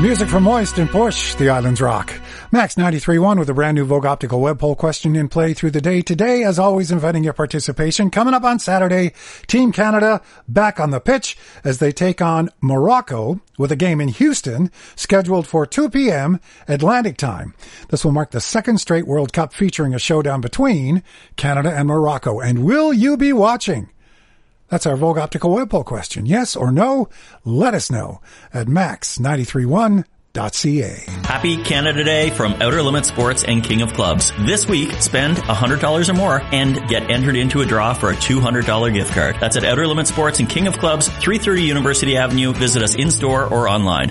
Music from Moist and Push, The Islands Rock. Max 93.1 with a brand new Vogue Optical web poll question in play through the day. Today, as always, inviting your participation. Coming up on Saturday, Team Canada back on the pitch as they take on Morocco with a game in Houston scheduled for 2 p.m. Atlantic time. This will mark the second straight World Cup featuring a showdown between Canada and Morocco. And will you be watching? That's our Vogue Optical web poll question. Yes or no? Let us know at max931.ca. Happy Canada Day from Outer Limits Sports and King of Clubs. This week, spend $100 or more and get entered into a draw for a $200 gift card. That's at Outer Limits Sports and King of Clubs, 330 University Avenue. Visit us in-store or online.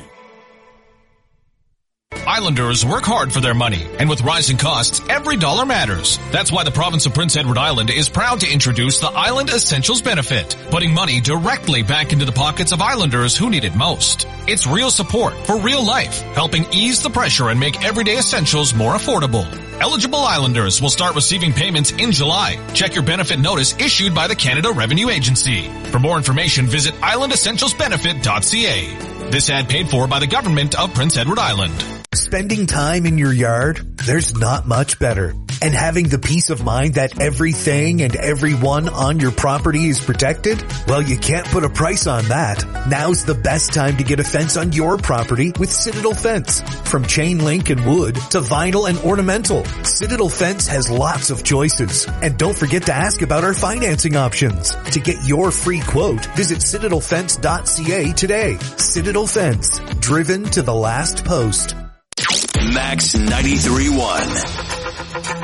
Islanders work hard for their money, and with rising costs, every dollar matters. That's why the province of Prince Edward Island is proud to introduce the Island Essentials benefit, putting money directly back into the pockets of Islanders who need it most. It's real support for real life, helping ease the pressure and make everyday essentials more affordable. Eligible Islanders will start receiving payments in July. Check your benefit notice issued by the Canada Revenue Agency. For more information, visit islandessentialsbenefit.ca. This ad paid for by the government of Prince Edward Island. Spending time in your yard? There's not much better. And having the peace of mind that everything and everyone on your property is protected? Well, you can't put a price on that. Now's the best time to get a fence on your property with Citadel Fence. From chain link and wood to vinyl and ornamental, Citadel Fence has lots of choices. And don't forget to ask about our financing options. To get your free quote, visit citadelfence.ca today. Citadel Fence, driven to the last post. Max 93.1.